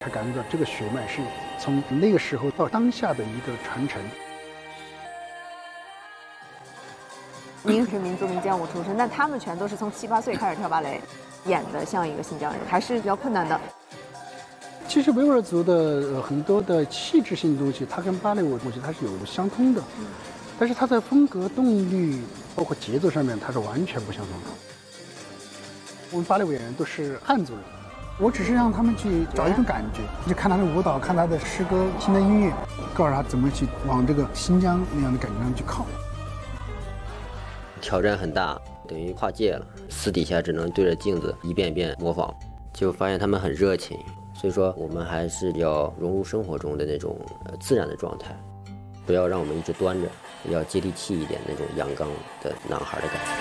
他感觉到这个血脉是从那个时候到当下的一个传承。 您是民族民间舞出身，但他们全都是从7、8岁开始跳芭蕾，演的像一个新疆人，还是比较困难的。 其实维吾尔族的很多的气质性的东西，它跟芭蕾舞的东西它是有相通的，但是它在风格、动力包括节奏上面，它是完全不相同的。我们芭蕾舞演员都是汉族人，我只是让他们去找一种感觉，就看他的舞蹈，看他的诗歌、听他音乐，告诉他怎么去往这个新疆那样的感觉上去靠。 挑战很大，等于跨界了。私底下只能对着镜子一遍一遍模仿，就发现他们很热情。所以说，我们还是要融入生活中的那种自然的状态，不要让我们一直端着，要接地气一点那种阳刚的男孩的感觉。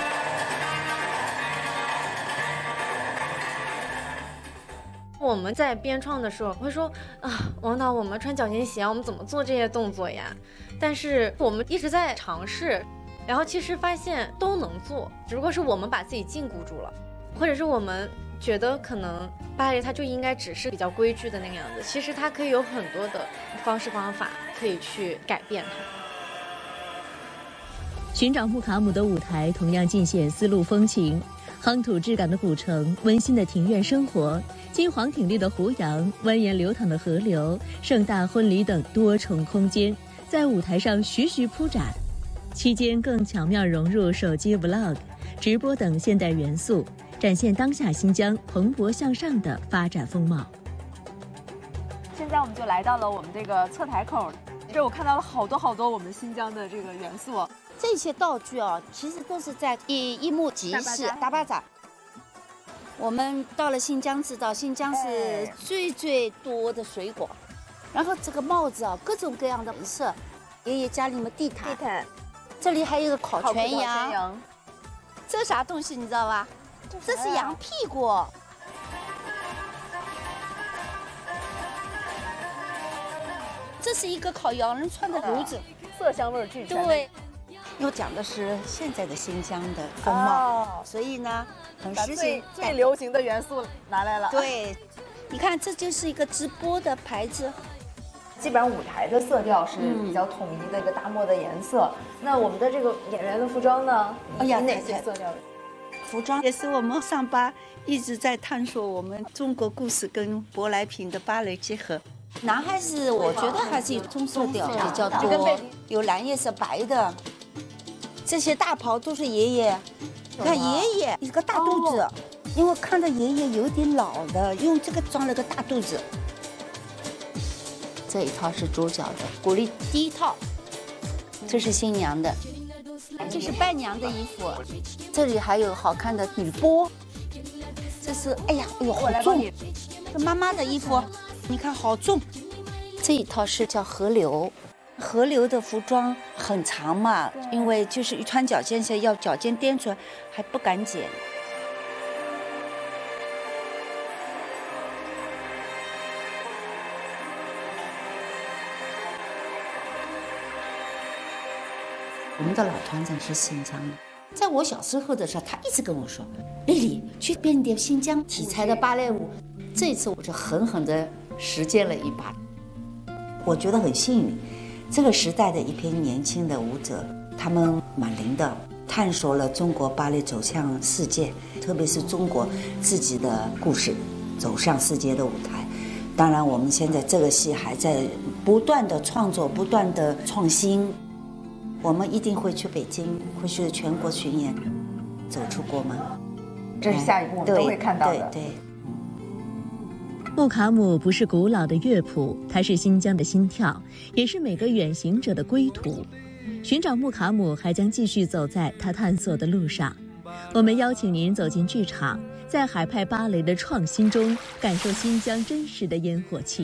我们在编创的时候会说啊，王导，我们穿脚尖鞋，我们怎么做这些动作呀？但是我们一直在尝试。然后其实发现都能做，只不过是我们把自己禁锢住了，或者是我们觉得可能芭蕾它就应该只是比较规矩的那个样子，其实它可以有很多的方式方法可以去改变它。 寻找穆卡姆的舞台同样尽显丝路风情，夯土质感的古城，温馨的庭院生活，金黄挺立的湖洋，蜿蜒流淌的河流，盛大婚礼等多重空间在舞台上徐徐铺展。期间更巧妙融入手机 Vlog、直播等现代元素，展现当下新疆蓬勃向上的发展风貌。 现在我们就来到了我们这个侧台口，这我看到了好多我们新疆的这个元素。 这些道具啊，其实都是在一幕集市大巴扎。我们到了新疆，知道新疆是最多的水果，然后这个帽子啊，各种各样的颜色。爷爷家里面地毯。这里还有个烤全羊，这啥东西你知道吧？这是羊屁股。这是一个烤羊人穿的炉子， 色香味俱全。 对，又讲的是现在的新疆的风貌，所以呢，很时兴。 最流行的元素拿来了。 对，你看，这就是一个直播的牌子。 基本上舞台的色调是比较统一的一个大漠的颜色。那我们的这个演员的服装呢？以哪些色调？ 服装也是我们上巴一直在探索我们中国故事跟舶来品的芭蕾结合。男孩子我觉得还是有棕色调比较多，有蓝叶色、白的。这些大袍都是爷爷，你看爷爷一个大肚子，因为看着爷爷有点老的，用这个装了个大肚子。这一套是主角的古丽第一套，这是新娘的，这是伴娘的衣服，这里还有好看的女波，这是哎呦好重，这妈妈的衣服，你看好重。这一套是叫河流，河流的服装很长嘛，因为就是一穿脚尖鞋要脚尖颠出来，还不敢剪。我们的老团长是新疆的，在我小时候的时候，他一直跟我说：“丽丽，去编点新疆题材的芭蕾舞。”这一次我就狠狠地实践了一把。我觉得很幸运，这个时代的一批年轻的舞者，他们蛮灵的，探索了中国芭蕾走向世界，特别是中国自己的故事走向世界的舞台。当然，我们现在这个戏还在不断的创作，不断的创新。我们一定会去北京，会去全国巡演，走出国门。 这是下一步我们都会看到的。 对。 穆卡姆不是古老的乐谱，它是新疆的心跳，也是每个远行者的归途。寻找穆卡姆还将继续走在他探索的路上。我们邀请您走进剧场，在海派芭蕾的创新中，感受新疆真实的烟火气。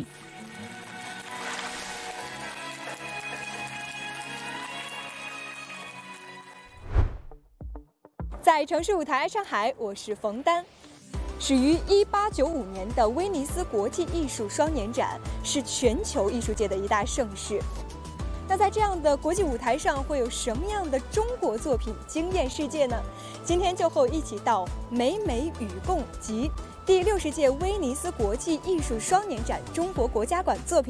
在城市舞台上海，我是冯丹。始于1895年的威尼斯国际艺术双年展是全球艺术界的一大盛事。那在这样的国际舞台上，会有什么样的中国作品惊艳世界呢？今天就和我一起到美美与共及第60届威尼斯国际艺术双年展中国国家馆作品